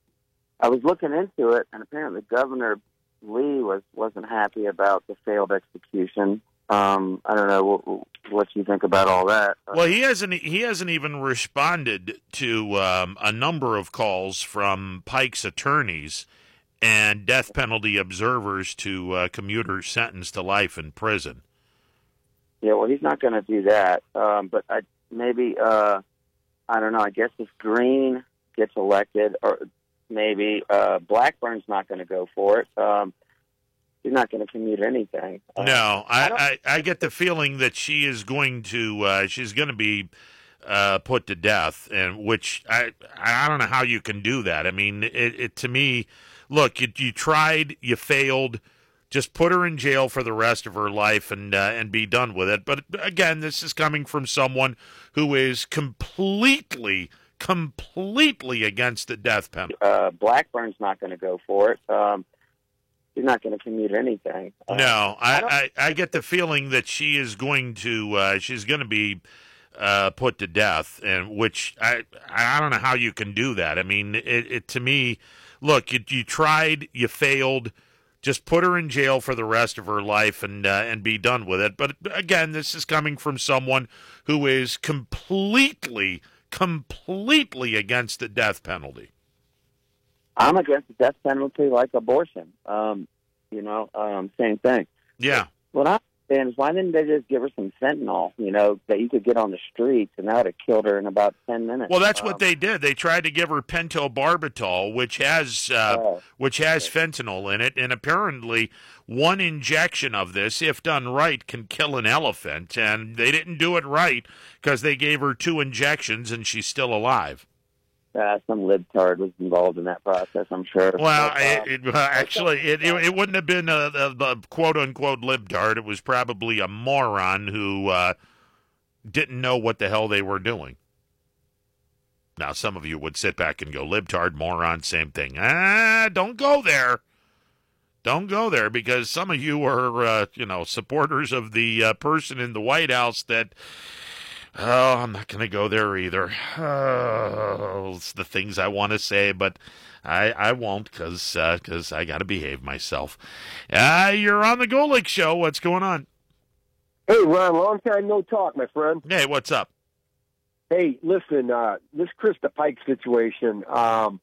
I was looking into it, and apparently Governor Lee was, wasn't happy about the failed execution. Um, I don't know what, what you think about all that. Well, he hasn't. He hasn't even responded to um, a number of calls from Pike's attorneys and death penalty observers to uh, commuters sentenced to life in prison. Yeah, well, he's not going to do that. Um, but I, maybe uh, I don't know. I guess if Green gets elected, or maybe uh, Blackburn's not going to go for it. Um, He's not going to commute anything. Uh, No, I, I, I, I get the feeling that she is going to uh, she's going to be uh, put to death, and which I I don't know how you can do that. I mean, it, it to me, look, you, you tried, you failed. Just put her in jail for the rest of her life and uh, and be done with it. But again, this is coming from someone who is completely completely against the death penalty. Uh, Blackburn's not going to go for it. Um, He's not going to commute anything. Uh, no, I, I, I, I get the feeling that she is going to uh, she's going to be uh, put to death, and which I I don't know how you can do that. I mean, it, it to me, look, you, you tried, you failed. Just put her in jail for the rest of her life and uh, and be done with it. But again, this is coming from someone who is completely completely against the death penalty. I'm against the death penalty like abortion. Um, you know, um, same thing. Yeah. What I'm saying is, why didn't they just give her some fentanyl, you know, that you could get on the streets, and that would have killed her in about ten minutes? Well, that's um, what they did. They tried to give her pentobarbital, which has uh, oh, which has okay. fentanyl in it, and apparently one injection of this, if done right, can kill an elephant. And they didn't do it right because they gave her two injections, and she's still alive. Uh, some libtard was involved in that process, I'm sure. Well, but, uh, it, it, actually, it, it it wouldn't have been a, a, a quote-unquote libtard. It was probably a moron who uh, didn't know what the hell they were doing. Now, some of you would sit back and go, libtard, moron, same thing. Ah, don't go there. Don't go there, because some of you are, uh, you know, supporters of the uh, person in the White House that... Oh, I'm not going to go there either. Oh, it's the things I want to say, but I, I won't because uh, cause I got to behave myself. Uh, you're on the Golick Show. What's going on? Hey, Ron, long time no talk, my friend. Hey, what's up? Hey, listen, uh, this Krista Pike situation, um,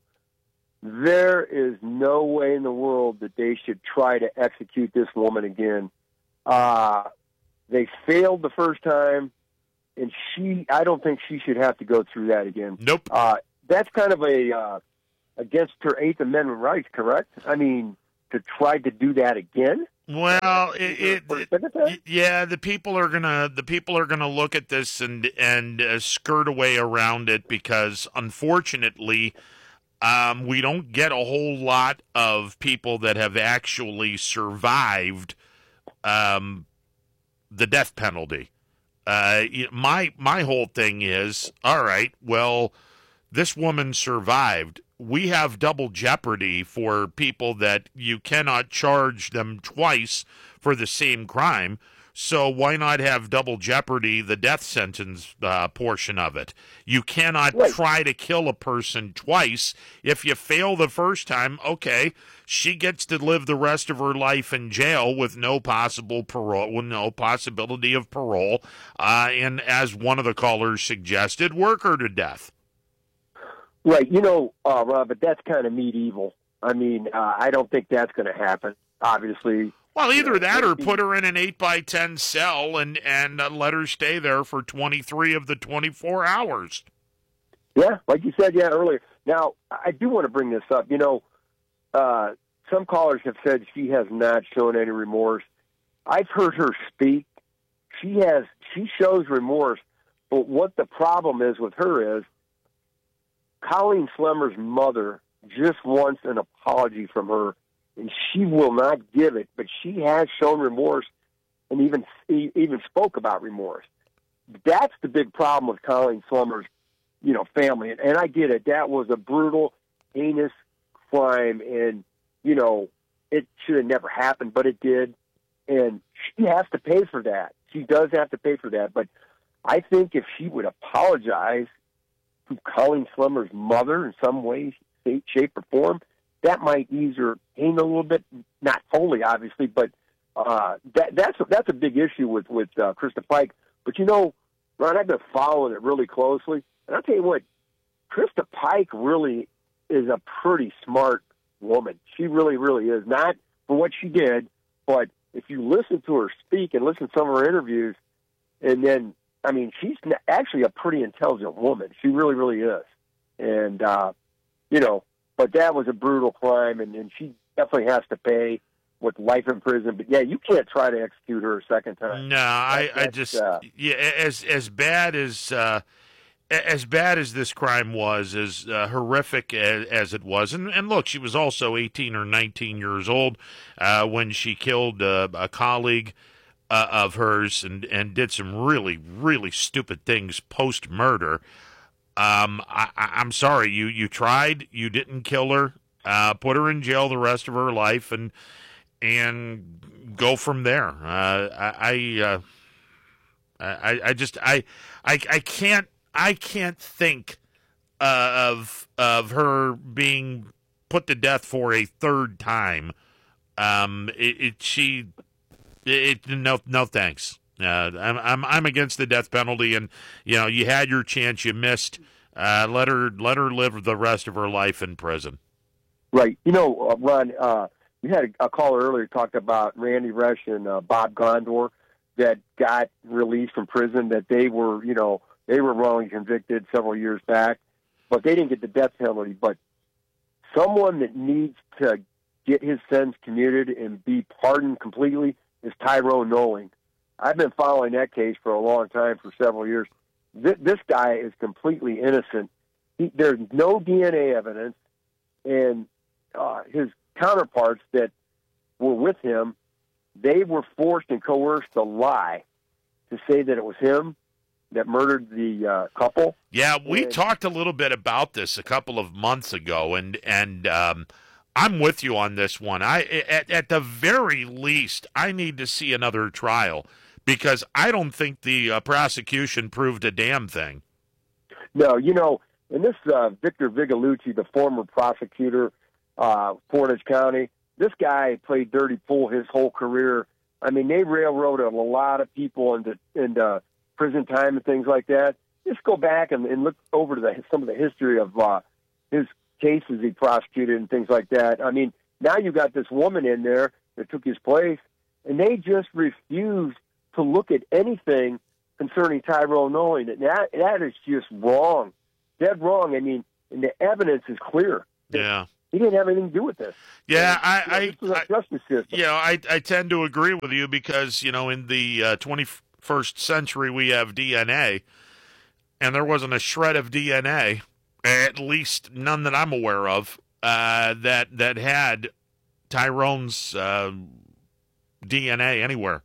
there is no way in the world that they should try to execute this woman again. Uh, they failed the first time, and she, I don't think she should have to go through that again. Nope. Uh, that's kind of a, uh, against her Eighth Amendment rights, correct? I mean, to try to do that again? Well, it, it, it, yeah, the people are gonna the people are gonna look at this and and uh, skirt away around it because, unfortunately, um, we don't get a whole lot of people that have actually survived um, the death penalty. Uh, my my whole thing is, all right, well, this woman survived. We have double jeopardy for people that you cannot charge them twice for the same crime. So why not have double jeopardy, the death sentence uh, portion of it? You cannot right. try to kill a person twice. If you fail the first time, okay, she gets to live the rest of her life in jail with no possible parole, with no possibility of parole. Uh, and as one of the callers suggested, work her to death. Right, you know, uh, Rob, but that's kind of medieval. I mean, uh, I don't think that's going to happen, obviously. Well, either you know, that or put her in an eight by ten cell and, and uh, let her stay there for twenty-three of the twenty-four hours. Yeah, like you said, yeah, earlier. Now, I do want to bring this up. You know, uh, some callers have said she has not shown any remorse. I've heard her speak. She has. She shows remorse, but what the problem is with her is, Colleen Slemmer's mother just wants an apology from her, and she will not give it, but she has shown remorse and even even spoke about remorse. That's the big problem with Colleen Slemmer's, you know, family. And, and I get it. That was a brutal, heinous crime, and, you know, it should have never happened, but it did. And she has to pay for that. She does have to pay for that. But I think if she would apologize to Colleen Slemmer's mother in some way, shape, or form, that might ease her pain a little bit. Not fully, obviously, but uh, that, that's a, that's a big issue with with uh, Krista Pike. But you know, Ron, I've been following it really closely, and I'll tell you what, Krista Pike really is a pretty smart woman. She really, really is. Not for what she did, but if you listen to her speak and listen to some of her interviews, and then I mean, she's actually a pretty intelligent woman. She really, really is. And, uh, you know, but that was a brutal crime, and, and she definitely has to pay with life in prison. But, yeah, you can't try to execute her a second time. No, I, I just, uh, yeah, as as bad as, uh, as bad as this crime was, as uh, horrific as, as it was, and, and look, she was also eighteen or nineteen years old uh, when she killed uh, a colleague Uh, of hers and, and did some really, really stupid things post-murder. Um, I, I, I'm sorry, you, you tried, you didn't kill her, uh, put her in jail the rest of her life, and and go from there. Uh, I I, uh, I I just I I I can't I can't think uh, of of her being put to death for a third time. Um, it, it she. It, no, no, thanks. Uh, I'm, I'm, I'm against the death penalty, and you know, you had your chance, you missed. Uh, let her, let her live the rest of her life in prison. Right. You know, uh, Ron, uh, you had a, a caller earlier talked about Randy Resch and uh, Bob Gondor that got released from prison. That they were, you know, they were wrongly convicted several years back, but they didn't get the death penalty. But someone that needs to get his sentence commuted and be pardoned completely is Tyrone Nolan. I've been following that case for a long time, for several years. This, this guy is completely innocent. He, there's no D N A evidence, and uh, his counterparts that were with him, they were forced and coerced to lie to say that it was him that murdered the uh, couple. Yeah, we and, talked a little bit about this a couple of months ago, and and um, I'm with you on this one. I at, at the very least, I need to see another trial because I don't think the uh, prosecution proved a damn thing. No, you know, and this uh, Victor Vigolucci, the former prosecutor, uh, Portage County, this guy played dirty pool his whole career. I mean, they railroaded a lot of people into into prison time and things like that. just go back and, and look over to the, some of the history of uh, his cases he prosecuted and things like that. I mean, now you got this woman in there that took his place, and they just refused to look at anything concerning Tyrone knowing it. That that is just wrong, dead wrong. I mean, and the evidence is clear. Yeah. He didn't have anything to do with this. Yeah, and, I, you know, I, this was a I justice system. You know, I, I tend to agree with you because, you know, in the uh, twenty-first century we have D N A, and there wasn't a shred of D N A, at least none that I'm aware of, uh, that that had Tyrone's uh, D N A anywhere.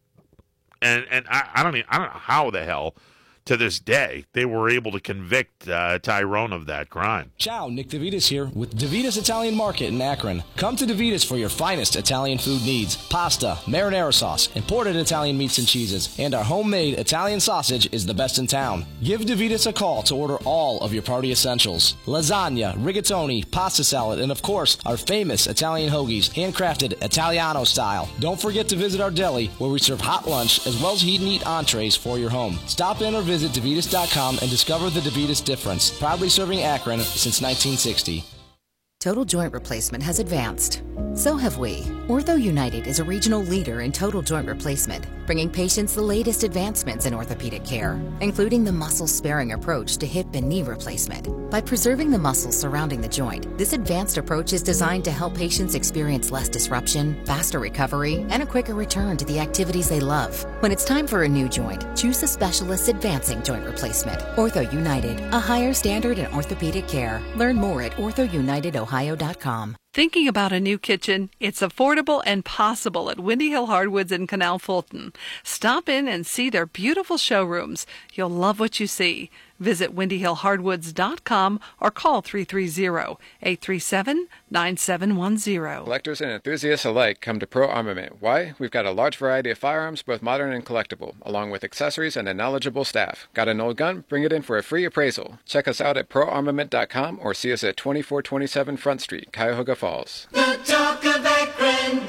And and I, I don't even, I don't know how the hell to this day they were able to convict uh, Tyrone of that crime. Ciao, Nick DeVitas here with DeVitas Italian Market in Akron. Come to DeVitas for your finest Italian food needs. Pasta, marinara sauce, imported Italian meats and cheeses, and our homemade Italian sausage is the best in town. Give DeVitas a call to order all of your party essentials. Lasagna, rigatoni, pasta salad, and of course, our famous Italian hoagies, handcrafted Italiano style. Don't forget to visit our deli where we serve hot lunch as well as heat and eat entrees for your home. Stop in or visit Visit DeVitas dot com and discover the DeVitas difference. Proudly serving Akron since nineteen sixty. Total joint replacement has advanced. So have we. Ortho United is a regional leader in total joint replacement, bringing patients the latest advancements in orthopedic care, including the muscle-sparing approach to hip and knee replacement. By preserving the muscles surrounding the joint, this advanced approach is designed to help patients experience less disruption, faster recovery, and a quicker return to the activities they love. When it's time for a new joint, choose the specialist advancing joint replacement. Ortho United, a higher standard in orthopedic care. Learn more at ortho united ohio dot com. Thinking about a new kitchen? It's affordable and possible at Windy Hill Hardwoods in Canal Fulton. Stop in and see their beautiful showrooms. You'll love what you see. Visit windy hill hardwoods dot com or call three three zero, eight three seven, nine seven one zero. Collectors and enthusiasts alike come to Pro Armament. Why? We've got a large variety of firearms, both modern and collectible, along with accessories and a knowledgeable staff. Got an old gun? Bring it in for a free appraisal. Check us out at pro armament dot com or see us at twenty-four twenty-seven Front Street, Cuyahoga Falls. The talk of Akron,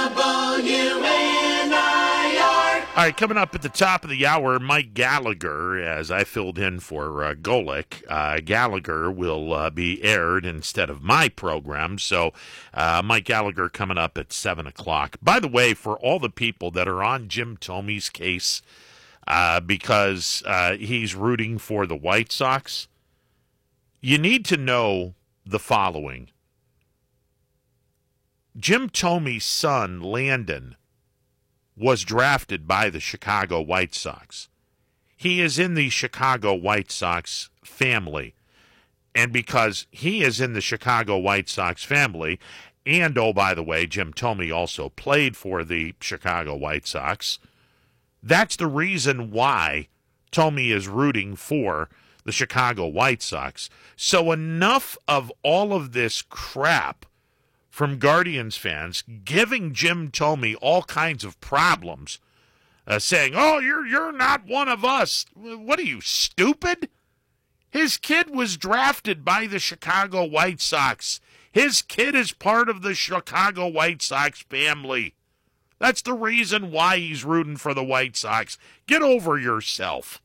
W N I R. All right, coming up at the top of the hour, Mike Gallagher, as I filled in for uh, Golick. Uh, Gallagher will uh, be aired instead of my program, so uh, Mike Gallagher coming up at seven o'clock. By the way, for all the people that are on Jim Thomey's case uh, because uh, he's rooting for the White Sox, you need to know the following. Jim Thomey's son, Landon, was drafted by the Chicago White Sox. He is in the Chicago White Sox family. And because he is in the Chicago White Sox family, and, oh, by the way, Jim Thomey also played for the Chicago White Sox, that's the reason why Thomey is rooting for the Chicago White Sox. So enough of all of this crap from Guardians fans giving Jim Thomey all kinds of problems, uh, saying, oh, you're you're not one of us. What are you, stupid? His kid was drafted by the Chicago White Sox. His kid is part of the Chicago White Sox family. That's the reason why he's rooting for the White Sox. Get over yourself.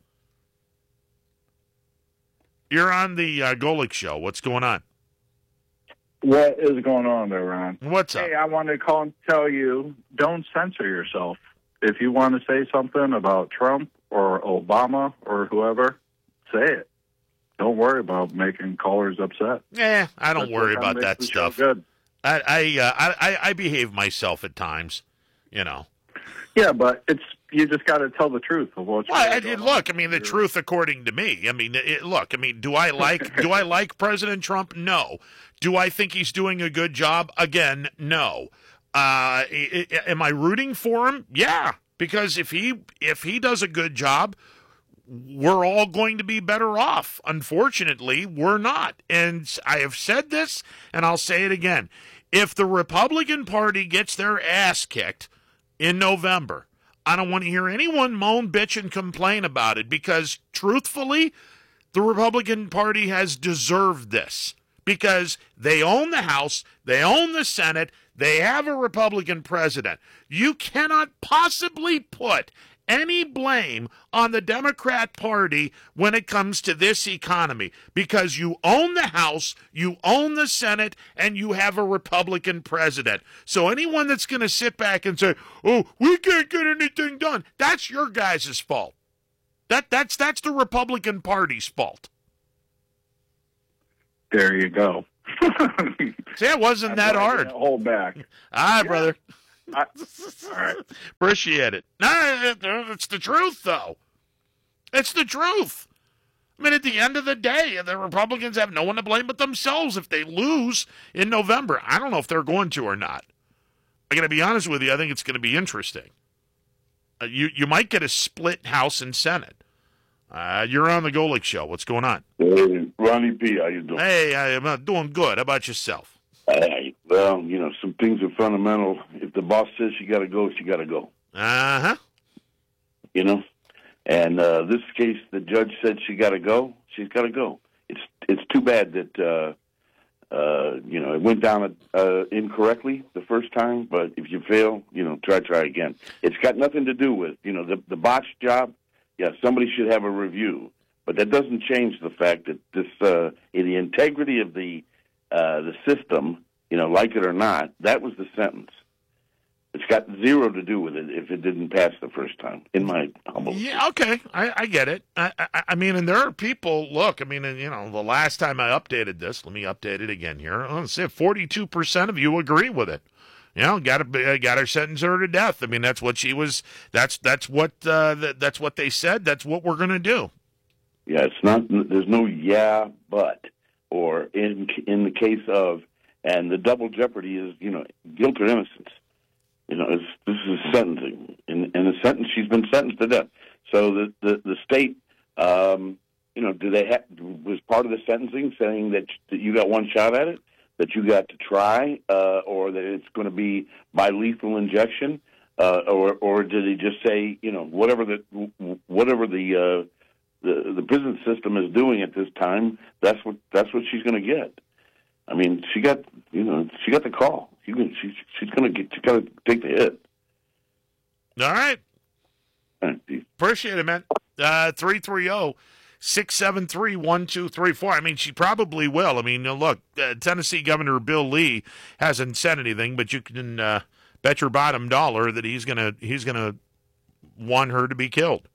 You're on the uh, Golick Show. What's going on? What is going on there, Ron? What's up? Hey, I wanted to call and tell you, don't censor yourself. If you want to say something about Trump or Obama or whoever, say it. Don't worry about making callers upset. Eh, I don't That's worry what about makes that the show stuff. Good. I I, uh, I I behave myself at times, you know. Yeah, but it's you just got to tell the truth of what's Well, I, going I- on. look, I mean, the truth according to me. I mean, it, look, I mean, do I like do I like President Trump? No. Do I think he's doing a good job? Again, no. Uh, I- I- am I rooting for him? Yeah, because if he if he does a good job, we're all going to be better off. Unfortunately, we're not. And I have said this, and I'll say it again. If the Republican Party gets their ass kicked in November, I don't want to hear anyone moan, bitch, and complain about it because, truthfully, the Republican Party has deserved this because they own the House, they own the Senate, they have a Republican president. You cannot possibly put any blame on the Democrat Party when it comes to this economy, because you own the House, you own the Senate, and you have a Republican president. So anyone that's going to sit back and say, oh, we can't get anything done, that's your guys' fault. That that's that's the Republican Party's fault. There you go. See, it wasn't I'm that glad you hard. didn't hold back. All right, Yeah. brother. I, all right. Appreciate it. No, it's the truth, though. It's the truth. I mean, at the end of the day, the Republicans have no one to blame but themselves if they lose in November. I don't know if they're going to or not. I'm going to be honest with you. I think it's going to be interesting. Uh, you you might get a split House and Senate. Uh, you're on the Golick Show. What's going on? Hey, Ronnie P., how you doing? Hey, I'm uh, doing good. How about yourself? Hey, well, you know, some things are fundamental. If the boss says she got to go, she got to go. Uh-huh. You know? And uh, this case, the judge said she got to go. She's got to go. It's it's too bad that, uh, uh, you know, it went down uh, incorrectly the first time, but if you fail, you know, try, try again. It's got nothing to do with, you know, the, the botched job. Yeah, somebody should have a review. But that doesn't change the fact that this, uh, in the integrity of the uh, the system, you know, like it or not, that was the sentence. It's got zero to do with it if it didn't pass the first time, in my humble opinion. Yeah, okay, I, I get it. I, I, I mean, and there are people. Look, I mean, and, you know, the last time I updated this, let me update it again here. Let's say forty-two percent of you agree with it. You know, got to got her sentence her to death. I mean, that's what she was. That's that's what uh, that, that's what they said. That's what we're going to do. Yeah, it's not. There's no yeah, but or in in the case of, and the double jeopardy is, you know, guilt or innocence. You know, it's, this is sentencing, and and the sentence, she's been sentenced to death. So the the, the state, um, you know, do they have, was part of the sentencing saying that, that you got one shot at it, that you got to try, uh, or that it's going to be by lethal injection, uh, or or did he just say, you know, whatever the whatever the uh, the the prison system is doing at this time, that's what that's what she's going to get. I mean, she got, you know, she got the call. She, she, she's going to get, she's got to take the hit. All right. Appreciate it, man. Uh, three three zero, six seven three, one two three four. I mean, she probably will. I mean, look, uh, Tennessee Governor Bill Lee hasn't said anything, but you can uh, bet your bottom dollar that he's going to he's going to want her to be killed.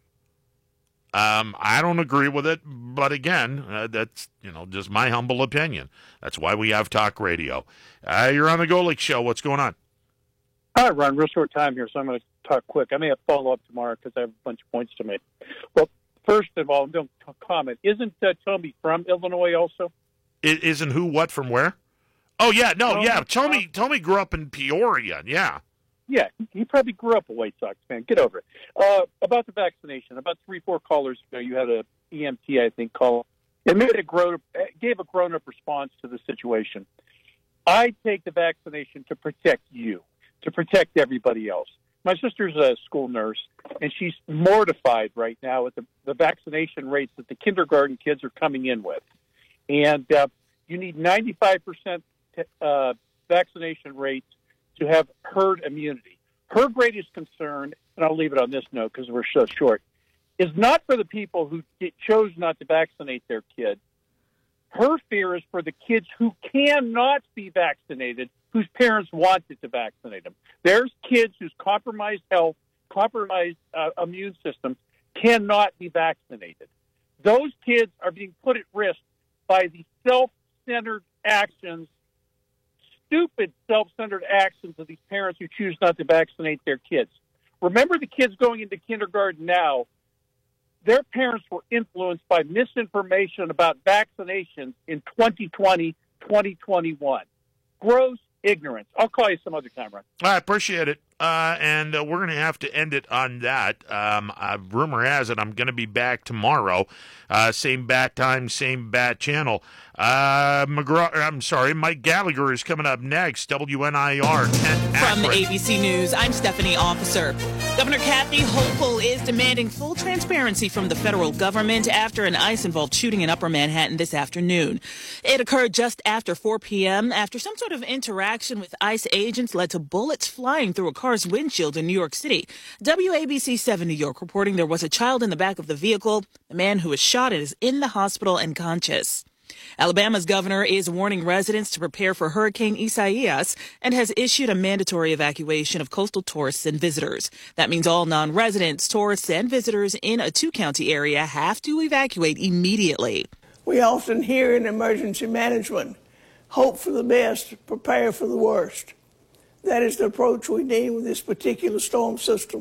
Um, I don't agree with it, but again, uh, that's, you know, just my humble opinion. That's why we have talk radio. Uh, you're on the Golick Show. What's going on? Hi, Ron. Real short time here, so I'm going to talk quick. I may have follow up tomorrow because I have a bunch of points to make. Well, first of all, don't comment. Isn't uh, Tommy from Illinois also? It isn't who? What? From where? Oh yeah, no, Tommy, yeah. Tommy, Tommy grew up in Peoria. Yeah. Yeah, he probably grew up a White Sox fan. Get over it. Uh, about the vaccination, about three, four callers ago, you had a E M T, I think, call. It made a grown, gave a grown-up response to the situation. I take the vaccination to protect you, to protect everybody else. My sister's a school nurse, and she's mortified right now with the, the vaccination rates that the kindergarten kids are coming in with. And uh, you need ninety-five percent uh, vaccination rates to have herd immunity. Her greatest concern, and I'll leave it on this note because we're so short, is not for the people who chose not to vaccinate their kid. Her fear is for the kids who cannot be vaccinated, whose parents wanted to vaccinate them. There's kids whose compromised health, compromised uh, immune system cannot be vaccinated. Those kids are being put at risk by the self-centered actions, stupid self-centered actions of these parents who choose not to vaccinate their kids. Remember the kids going into kindergarten now, their parents were influenced by misinformation about vaccinations in twenty twenty, twenty twenty-one. Gross ignorance. I'll call you some other time, Ron. I appreciate it. uh, and uh, we're going to have to end it on that. Um, uh, rumor has it I'm going to be back tomorrow. Uh, same bat time, same bat channel. Uh, McGraw, I'm sorry, Mike Gallagher is coming up next. W N I R. From A B C News, I'm Stephanie Officer. Governor Kathy Hochul is demanding full transparency from the federal government after an ICE-involved shooting in Upper Manhattan this afternoon. It occurred just after four p.m. after some sort of interaction with ICE agents led to bullets flying through a car's windshield in New York City. W A B C seven New York reporting there was a child in the back of the vehicle. The man who was shot is in the hospital and conscious. Alabama's governor is warning residents to prepare for Hurricane Isaias and has issued a mandatory evacuation of coastal tourists and visitors. That means all non-residents, tourists, and visitors in a two-county area have to evacuate immediately. We often hear in emergency management, hope for the best, prepare for the worst. That is the approach we need with this particular storm system.